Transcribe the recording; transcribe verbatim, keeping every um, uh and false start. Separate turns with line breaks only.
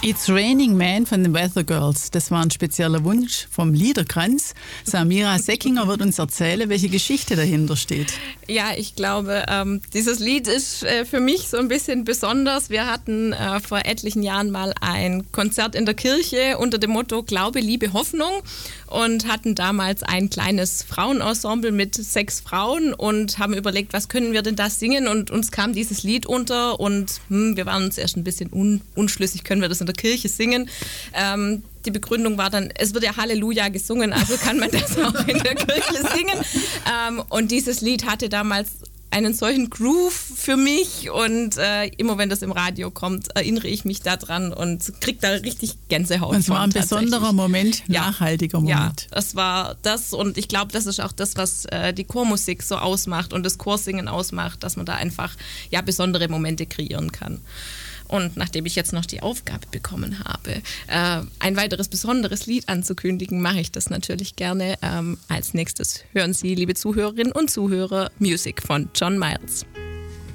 It's Raining Man von den Weather Girls. Das war ein spezieller Wunsch vom Liederkranz. Samira Seckinger wird uns erzählen, welche Geschichte dahinter steht.
Ja, ich glaube, ähm, dieses Lied ist äh, für mich so ein bisschen besonders. Wir hatten äh, vor etlichen Jahren mal ein Konzert in der Kirche unter dem Motto Glaube, Liebe, Hoffnung und hatten damals ein kleines Frauenensemble mit sechs Frauen und haben überlegt, was können wir denn da singen, und uns kam dieses Lied unter und hm, wir waren uns erst ein bisschen un- unschlüssig, können wir das in der Kirche singen. Ähm, die Begründung war dann, es wird ja Halleluja gesungen, also kann man das auch in der Kirche singen. Ähm, und dieses Lied hatte damals einen solchen Groove für mich und äh, immer wenn das im Radio kommt, erinnere ich mich daran und kriege da richtig Gänsehaut.
Und es war ein besonderer Moment,
ja.
nachhaltiger Moment.
Ja, es war das, und ich glaube, das ist auch das, was äh, die Chormusik so ausmacht und das Chorsingen ausmacht, dass man da einfach ja, besondere Momente kreieren kann. Und nachdem ich jetzt noch die Aufgabe bekommen habe, äh, ein weiteres besonderes Lied anzukündigen, mache ich das natürlich gerne. Ähm, als nächstes hören Sie, liebe Zuhörerinnen und Zuhörer, Music von John Miles.